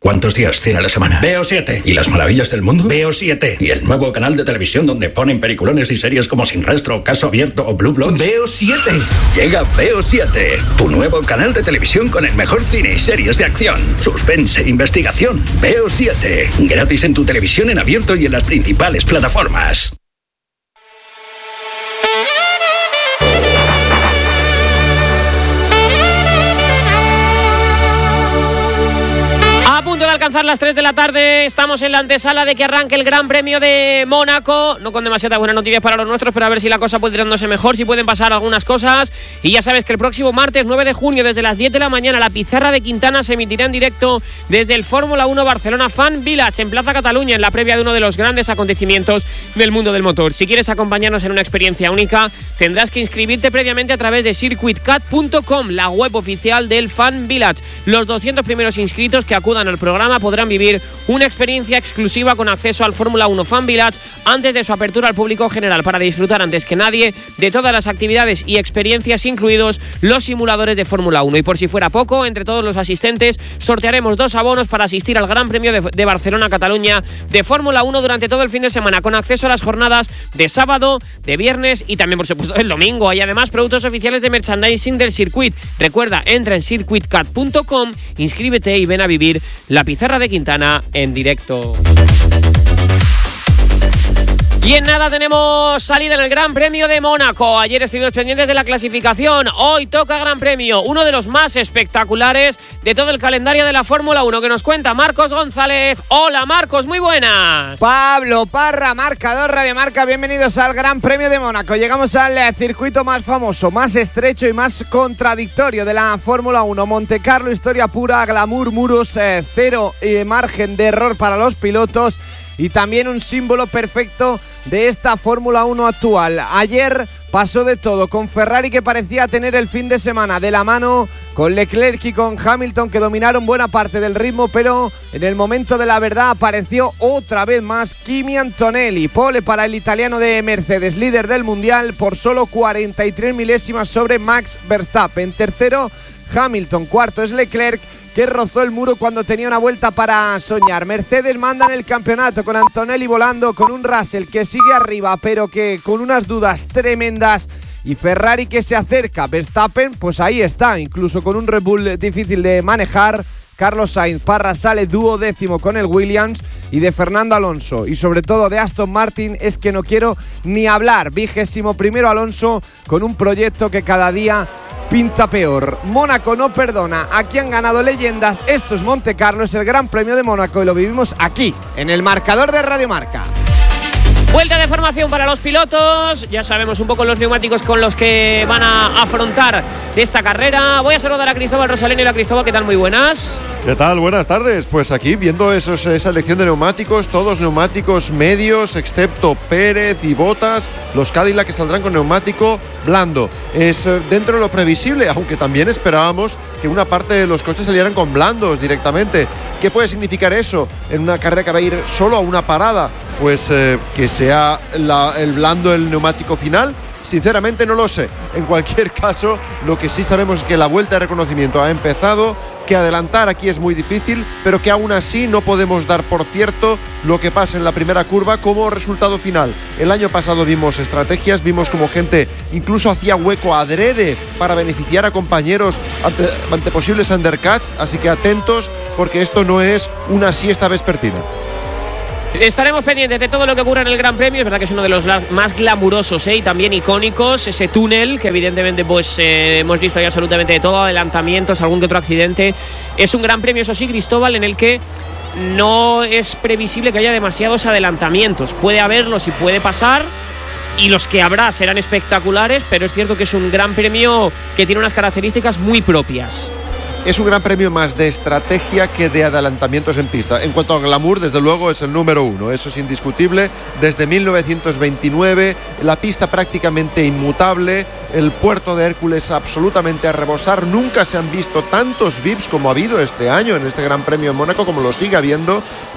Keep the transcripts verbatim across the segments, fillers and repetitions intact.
¿Cuántos días tiene la semana? Veo siete. ¿Y las maravillas del mundo? Veo siete. ¿Y el nuevo canal de televisión donde ponen peliculones y series como Sin Rastro, Caso Abierto o Blue Bloods? Veo siete. Llega Veo siete, tu nuevo canal de televisión con el mejor cine y series de acción, suspense e investigación. Veo siete. Gratis en tu televisión en abierto y en las principales plataformas. A punto de alcanzar las tres de la tarde, estamos en la antesala de que arranque el Gran Premio de Mónaco. No con demasiadas buenas noticias para los nuestros, pero a ver si la cosa puede ir dándose mejor, si pueden pasar algunas cosas. Y ya sabes que el próximo martes nueve de junio, desde las diez de la mañana, la pizarra de Quintana se emitirá en directo desde el Fórmula uno Barcelona Fan Village, en Plaza Cataluña, en la previa de uno de los grandes acontecimientos del mundo del motor. Si quieres acompañarnos en una experiencia única, tendrás que inscribirte previamente a través de circuit cat punto com, la web oficial del Fan Village. Los doscientos primeros inscritos que acudan al programa podrán vivir una experiencia exclusiva con acceso al Fórmula uno Fan Village antes de su apertura al público general, para disfrutar antes que nadie de todas las actividades y experiencias, incluidos los simuladores de Fórmula uno. Y por si fuera poco, entre todos los asistentes sortearemos dos abonos para asistir al Gran Premio de, de Barcelona-Cataluña de Fórmula uno durante todo el fin de semana, con acceso a las jornadas de sábado, de viernes y también, por supuesto, el domingo. Hay además productos oficiales de merchandising del circuit. Recuerda, entra en circuit cat punto com, inscríbete y ven a vivir la pizarra de Quintana en directo. Y en nada tenemos salida en el Gran Premio de Mónaco. Ayer estuvimos pendientes de la clasificación. Hoy toca Gran Premio, uno de los más espectaculares de todo el calendario de la Fórmula uno, que nos cuenta Marcos González. Hola Marcos, muy buenas. Pablo Parra, marcador Radio Marca, bienvenidos al Gran Premio de Mónaco. Llegamos al circuito más famoso, más estrecho y más contradictorio de la Fórmula uno. Monte Carlo, historia pura, glamour, muros, eh, cero eh, margen de error para los pilotos, y también un símbolo perfecto de esta Fórmula uno actual. Ayer pasó de todo, con Ferrari, que parecía tener el fin de semana de la mano, con Leclerc y con Hamilton, que dominaron buena parte del ritmo, pero en el momento de la verdad apareció otra vez más Kimi Antonelli. Pole para el italiano de Mercedes, líder del Mundial por solo cuarenta y tres milésimas sobre Max Verstappen. Tercero, Hamilton. Cuarto es Leclerc, que rozó el muro cuando tenía una vuelta para soñar. Mercedes manda en el campeonato, con Antonelli volando, con un Russell que sigue arriba, pero que con unas dudas tremendas, y Ferrari que se acerca. Verstappen, pues ahí está, incluso con un Red Bull difícil de manejar. Carlos Sainz. Parra sale duodécimo con el Williams, y de Fernando Alonso y sobre todo de Aston Martin es que no quiero ni hablar. Vigésimo primero Alonso, con un proyecto que cada día pinta peor. Mónaco no perdona. Aquí han ganado leyendas. Esto es Monte Carlo, es el Gran Premio de Mónaco, y lo vivimos aquí, en el marcador de Radio Marca. Vuelta de formación para los pilotos. Ya sabemos un poco los neumáticos con los que van a afrontar esta carrera. Voy a saludar a Cristóbal Rosaleno. Y a Cristóbal, ¿qué tal? Muy buenas. ¿Qué tal? Buenas tardes. Pues aquí viendo esos, esa elección de neumáticos, todos neumáticos medios, excepto Pérez y Bottas. Los Cadillac que saldrán con neumático blando. Es dentro de lo previsible, aunque también esperábamos que una parte de los coches salieran con blandos directamente. ¿Qué puede significar eso en una carrera que va a ir solo a una parada? Pues eh, que sea la, el blando el neumático final. Sinceramente no lo sé. En cualquier caso, lo que sí sabemos es que la vuelta de reconocimiento ha empezado, que adelantar aquí es muy difícil, pero que aún así no podemos dar por cierto lo que pasa en la primera curva como resultado final. El año pasado vimos estrategias, vimos como gente incluso hacía hueco adrede para beneficiar a compañeros ante, ante posibles undercuts, así que atentos, porque esto no es una siesta vespertina. Estaremos pendientes de todo lo que ocurra en el Gran Premio. Es verdad que es uno de los más glamurosos, ¿eh? Y también icónicos. Ese túnel que evidentemente pues eh, hemos visto ahí absolutamente de todo, adelantamientos, algún que otro accidente. Es un Gran Premio, eso sí, Cristóbal, en el que no es previsible que haya demasiados adelantamientos. Puede haberlos y puede pasar, y los que habrá serán espectaculares, pero es cierto que es un Gran Premio que tiene unas características muy propias. Es un gran premio más de estrategia que de adelantamientos en pista. En cuanto a glamour, desde luego es el número uno, eso es indiscutible. Desde mil novecientos veintinueve, la pista prácticamente inmutable, el puerto de Hércules absolutamente a rebosar. Nunca se han visto tantos V I Ps como ha habido este año en este Gran Premio de Mónaco, como lo sigue habiendo.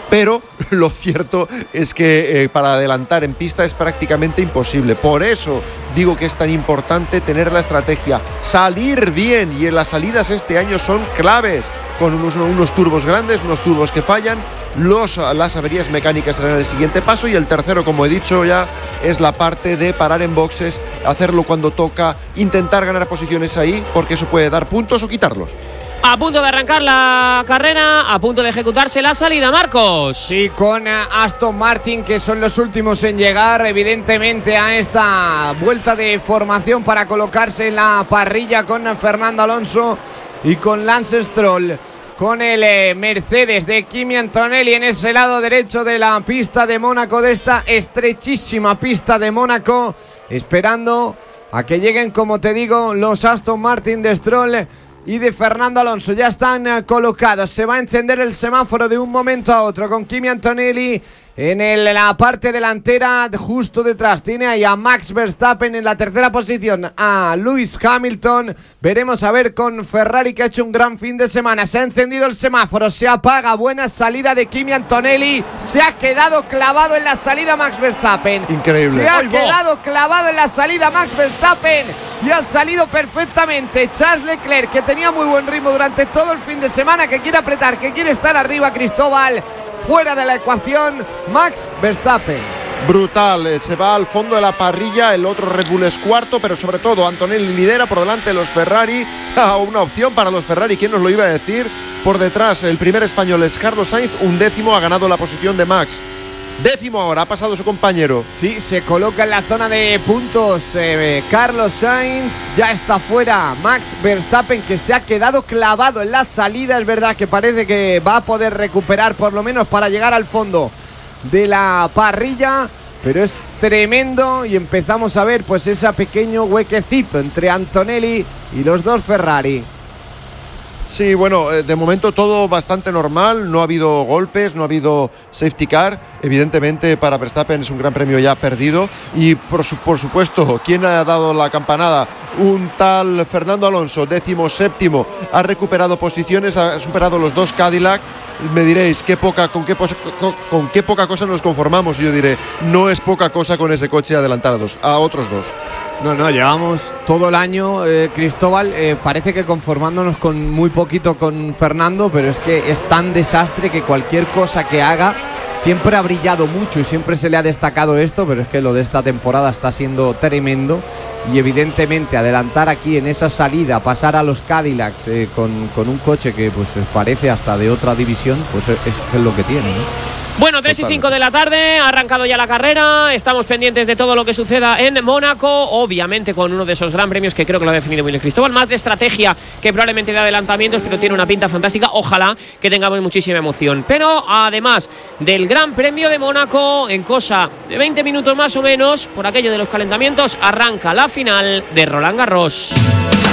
pero lo cierto es que eh, para adelantar en pista es prácticamente imposible. Por eso digo que es tan importante tener la estrategia, salir bien, y en las salidas este año son claves, con unos, unos turbos grandes, unos turbos que fallan. Los, las averías mecánicas serán el siguiente paso, y el tercero, como he dicho ya, es la parte de parar en boxes, hacerlo cuando toca, intentar ganar posiciones ahí, porque eso puede dar puntos o quitarlos. A punto de arrancar la carrera, a punto de ejecutarse la salida, Marcos. Sí, con Aston Martin, que son los últimos en llegar, evidentemente, a esta vuelta de formación para colocarse en la parrilla, con Fernando Alonso y con Lance Stroll, con el eh, Mercedes de Kimi Antonelli en ese lado derecho de la pista de Mónaco, de esta estrechísima pista de Mónaco, esperando a que lleguen, como te digo, los Aston Martin de Stroll y de Fernando Alonso. Ya están uh, colocados. Se va a encender el semáforo de un momento a otro, con Kimi Antonelli en el, la parte delantera, justo detrás. Tiene ahí a Max Verstappen en la tercera posición, a Lewis Hamilton. Veremos a ver con Ferrari, que ha hecho un gran fin de semana. Se ha encendido el semáforo, se apaga. Buena salida de Kimi Antonelli. Se ha quedado clavado en la salida Max Verstappen. Increíble. Se ha quedado clavado en la salida Max Verstappen y ha salido perfectamente Charles Leclerc, que tenía muy buen ritmo durante todo el fin de semana, que quiere apretar, que quiere estar arriba. Cristóbal, fuera de la ecuación, Max Verstappen. Brutal, se va al fondo de la parrilla, el otro Red Bull es cuarto, pero sobre todo Antonelli lidera por delante de los Ferrari. Ah, una opción para los Ferrari, ¿quién nos lo iba a decir? Por detrás, el primer español es Carlos Sainz, un décimo, ha ganado la posición de Max. Décimo ahora, ha pasado su compañero. Sí, se coloca en la zona de puntos eh, Carlos Sainz, ya está fuera Max Verstappen, que se ha quedado clavado en la salida. Es verdad que parece que va a poder recuperar por lo menos para llegar al fondo de la parrilla, pero es tremendo, y empezamos a ver pues ese pequeño huequecito entre Antonelli y los dos Ferrari. Sí, bueno, de momento todo bastante normal, no ha habido golpes, no ha habido safety car. Evidentemente para Verstappen es un gran premio ya perdido, y por, su, por supuesto, ¿quién ha dado la campanada? Un tal Fernando Alonso, décimo séptimo, ha recuperado posiciones, ha superado los dos Cadillac. Me diréis, ¿qué poca, con, qué posa, con, con qué poca cosa nos conformamos? Y yo diré, no es poca cosa con ese coche adelantar a, dos, a otros dos. No, no, llevamos todo el año, eh, Cristóbal, eh, parece que conformándonos con muy poquito con Fernando, pero es que es tan desastre que cualquier cosa que haga siempre ha brillado mucho y siempre se le ha destacado esto, pero es que lo de esta temporada está siendo tremendo, y evidentemente adelantar aquí en esa salida, pasar a los Cadillacs eh, con, con un coche que pues parece hasta de otra división, pues es, es lo que tiene, ¿no? Bueno, tres y cinco de la tarde, ha arrancado ya la carrera, estamos pendientes de todo lo que suceda en Mónaco, obviamente con uno de esos gran premios que creo que lo ha definido muy bien Cristóbal, más de estrategia que probablemente de adelantamientos, pero tiene una pinta fantástica, ojalá que tengamos muchísima emoción. Pero además del Gran Premio de Mónaco, en cosa de veinte minutos más o menos, por aquello de los calentamientos, arranca la final de Roland Garros.